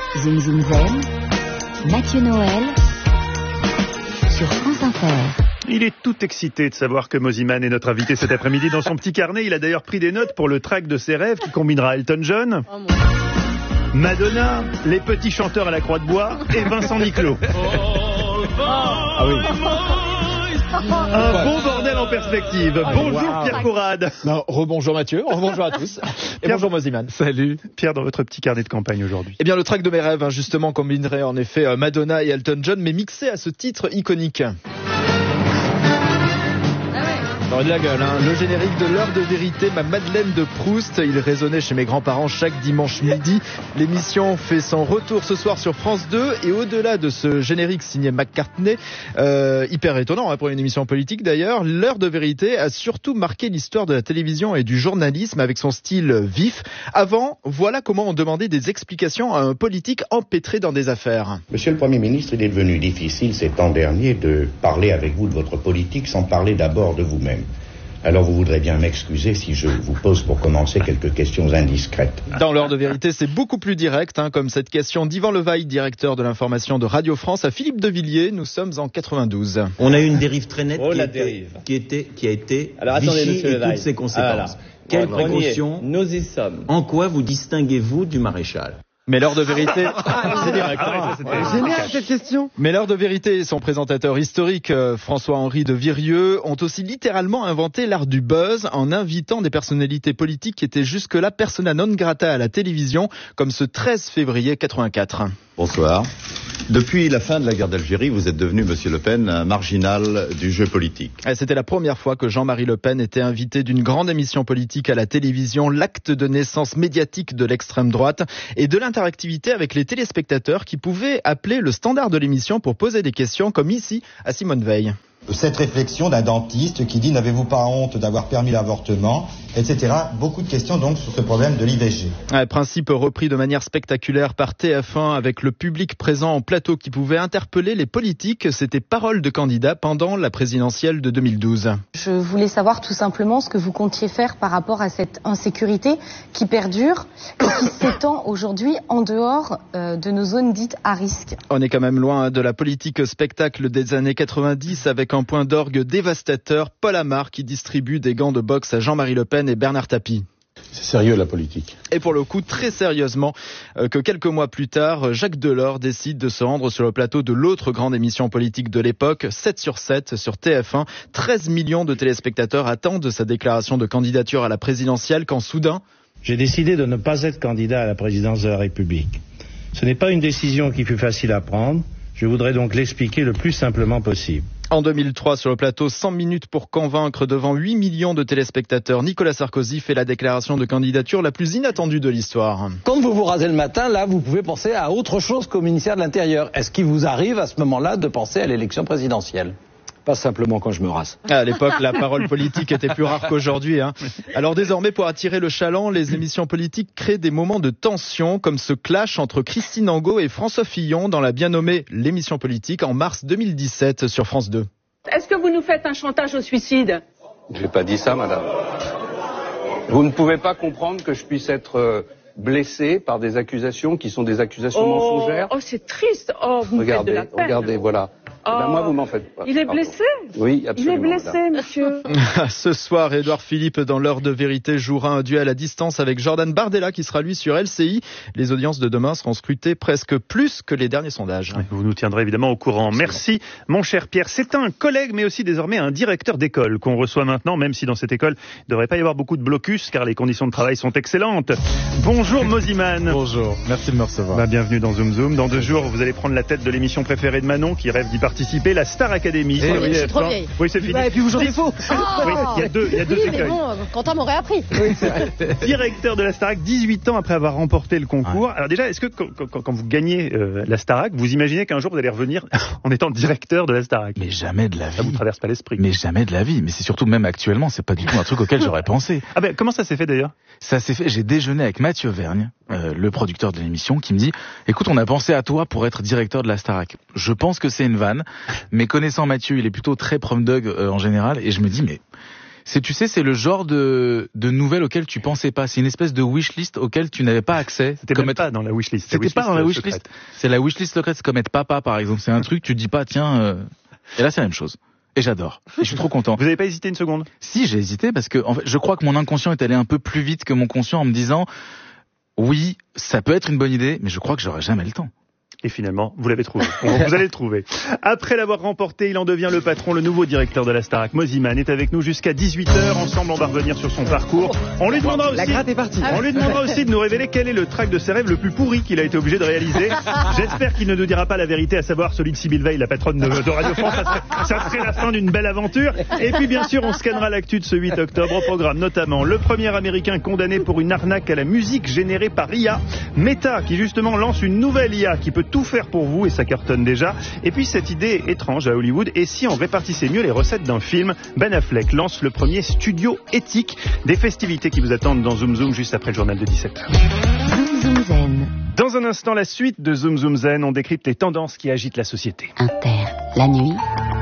Zoom Zoom Zen, Mathieu Noël, sur France Inter. Il est tout excité de savoir que Mosiman est notre invité cet après-midi dans son petit carnet. Il a d'ailleurs pris des notes pour le track de ses rêves qui combinera Elton John, Madonna, les petits chanteurs à la Croix de Bois et Vincent Niclot. Ah oui. Un bon bordel en perspective. Bonjour Pierre Conrad. Non, rebonjour Mathieu, rebonjour à tous. Et bonjour Mosiman. Salut. Pierre, dans votre petit carnet de campagne aujourd'hui. Eh bien, le track de mes rêves, justement, combinerait en effet Madonna et Elton John, mais mixé à ce titre iconique. Dans la gueule, le générique de l'heure de vérité, ma Madeleine de Proust, il résonnait chez mes grands-parents chaque dimanche midi. L'émission fait son retour ce soir sur France 2 et au-delà de ce générique signé McCartney, hyper étonnant pour une émission politique d'ailleurs, l'heure de vérité a surtout marqué l'histoire de la télévision et du journalisme avec son style vif. Avant, voilà comment on demandait des explications à un politique empêtré dans des affaires. Monsieur le Premier ministre, il est devenu difficile ces temps derniers de parler avec vous de votre politique sans parler d'abord de vous-même. Alors vous voudrez bien m'excuser si je vous pose pour commencer quelques questions indiscrètes. Dans l'heure de vérité, c'est beaucoup plus direct, comme cette question d'Yvan Levaille, directeur de l'information de Radio France, à Philippe de Villiers. Nous sommes en 92. On a eu une dérive très nette qui a été Vichy et toutes ses conséquences. Quelles précautions nous y sommes. En quoi vous distinguez-vous du maréchal ? Mais l'heure de vérité, c'est direct. Génial cette question. Mais l'heure de vérité et son présentateur historique, François-Henri de Virieux, ont aussi littéralement inventé l'art du buzz en invitant des personnalités politiques qui étaient jusque-là persona non grata à la télévision, comme ce 13 février 84. Bonsoir. Depuis la fin de la guerre d'Algérie, vous êtes devenu, monsieur Le Pen, un marginal du jeu politique. C'était la première fois que Jean-Marie Le Pen était invité d'une grande émission politique à la télévision, l'acte de naissance médiatique de l'extrême droite et de l'interactivité avec les téléspectateurs qui pouvaient appeler le standard de l'émission pour poser des questions, comme ici à Simone Veil. Cette réflexion d'un dentiste qui dit « N'avez-vous pas honte d'avoir permis l'avortement ?» etc. Beaucoup de questions donc sur ce problème de l'IVG. Principe repris de manière spectaculaire par TF1 avec le public présent en plateau qui pouvait interpeller les politiques. C'était parole de candidat pendant la présidentielle de 2012. Je voulais savoir tout simplement ce que vous comptiez faire par rapport à cette insécurité qui perdure et qui s'étend aujourd'hui en dehors de nos zones dites à risque. On est quand même loin de la politique spectacle des années 90 avec un point d'orgue dévastateur, Paul Amar qui distribue des gants de boxe à Jean-Marie Le Pen et Bernard Tapie. C'est sérieux la politique. Et pour le coup, très sérieusement, que quelques mois plus tard, Jacques Delors décide de se rendre sur le plateau de l'autre grande émission politique de l'époque, 7/7 sur TF1. 13 millions de téléspectateurs attendent sa déclaration de candidature à la présidentielle quand soudain... J'ai décidé de ne pas être candidat à la présidence de la République. Ce n'est pas une décision qui fut facile à prendre. Je voudrais donc l'expliquer le plus simplement possible. En 2003, sur le plateau 100 minutes pour convaincre devant 8 millions de téléspectateurs, Nicolas Sarkozy fait la déclaration de candidature la plus inattendue de l'histoire. Quand vous vous rasez le matin, là, vous pouvez penser à autre chose qu'au ministère de l'Intérieur. Est-ce qu'il vous arrive à ce moment-là de penser à l'élection présidentielle ? Pas simplement quand je me rase. À l'époque, la parole politique était plus rare qu'aujourd'hui. Alors désormais, pour attirer le chaland, les émissions politiques créent des moments de tension, comme ce clash entre Christine Angot et François Fillon dans la bien nommée L'émission politique en mars 2017 sur France 2. Est-ce que vous nous faites un chantage au suicide ? Je n'ai pas dit ça, madame. Vous ne pouvez pas comprendre que je puisse être blessé par des accusations qui sont des accusations mensongères. Oh, c'est triste. Oh, vous me faites de la peine. Regardez, voilà. Ben moi, vous m'en faites pas. Il est blessé ? Oui, absolument. Il est blessé, monsieur. Ce soir, Édouard Philippe, dans l'heure de vérité, jouera un duel à distance avec Jordan Bardella, qui sera lui sur LCI. Les audiences de demain seront scrutées presque plus que les derniers sondages. Vous nous tiendrez évidemment au courant. Merci, mon cher Pierre. C'est un collègue, mais aussi désormais un directeur d'école qu'on reçoit maintenant, même si dans cette école, il ne devrait pas y avoir beaucoup de blocus, car les conditions de travail sont excellentes. Bonjour, Mosiman. Bonjour. Merci de me recevoir. Bienvenue dans Zoom Zoom. Dans 2 jours, vous allez prendre la tête de l'émission préférée de Manon, qui rêve d'y participer, la Star Academy. Je suis trop vieille. Oui, c'est fini. Et puis vous jouez faux. Oui, il y a deux écueils. Mais bon, Quentin m'aurait appris. Directeur de la Starac, 18 ans après avoir remporté le concours. Ouais. Alors déjà, est-ce que quand vous gagnez la Starac, vous imaginez qu'un jour vous allez revenir en étant directeur de la Starac ? Mais jamais de la vie. Ça vous traverse pas l'esprit. Mais jamais de la vie. Mais c'est surtout même actuellement, c'est pas du tout un truc auquel j'aurais pensé. Ah ben comment ça s'est fait d'ailleurs ? Ça s'est fait. J'ai déjeuné avec Mathieu Vergne, le producteur de l'émission, qui me dit "Écoute, on a pensé à toi pour être directeur de la Starac." Je pense que c'est une vanne, mais connaissant Mathieu, il est plutôt très prom dog en général, et je me dis mais c'est le genre de nouvelles auxquelles tu pensais pas. C'est une espèce de wishlist auquel tu n'avais pas accès. C'était même pas dans la wishlist. C'était pas dans la wishlist. C'est la wishlist secrète, c'est comme être papa, par exemple. C'est un truc, tu te dis pas, tiens, et là c'est la même chose. Et j'adore. Et je suis trop content. Vous avez pas hésité une seconde? Si, j'ai hésité parce que, en fait, je crois que mon inconscient est allé un peu plus vite que mon conscient en me disant, oui, ça peut être une bonne idée, mais je crois que j'aurai jamais le temps. Et finalement, vous l'avez trouvé. Vous allez le trouver. Après l'avoir remporté, il en devient le patron. Le nouveau directeur de la Starac, Mosiman, est avec nous jusqu'à 18h. Ensemble, on va revenir sur son parcours. On lui demandera aussi, la gratte est partie. On lui demandera aussi de nous révéler quel est le track de ses rêves le plus pourri qu'il a été obligé de réaliser. J'espère qu'il ne nous dira pas la vérité, à savoir celui de Sybille Veil, la patronne de Radio France. Ça serait la fin d'une belle aventure. Et puis, bien sûr, on scannera l'actu de ce 8 octobre. Au programme, notamment, le premier Américain condamné pour une arnaque à la musique générée par IA. Meta, qui justement lance une nouvelle IA qui peut tout faire pour vous, et ça cartonne déjà. Et puis cette idée étrange à Hollywood, et si on répartissait mieux les recettes d'un film? Ben Affleck lance le premier studio éthique. Des festivités qui vous attendent dans Zoom Zoom juste après le journal de 17h. Zoom Zoom Zen. Dans un instant, la suite de Zoom Zoom Zen, on décrypte les tendances qui agitent la société. Inter, la nuit,